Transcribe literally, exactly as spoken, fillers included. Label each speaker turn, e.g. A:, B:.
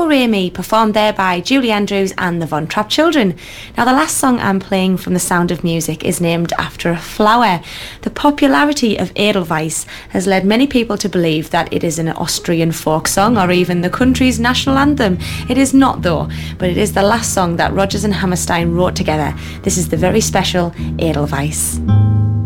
A: Ray Me, performed there by Julie Andrews and the Von Trapp Children. Now, the last song I'm playing from The Sound of Music is named after a flower. The popularity of Edelweiss has led many people to believe that it is an Austrian folk song or even the country's national anthem. It is not, though, but it is the last song that Rodgers and Hammerstein wrote together. This is the very special Edelweiss.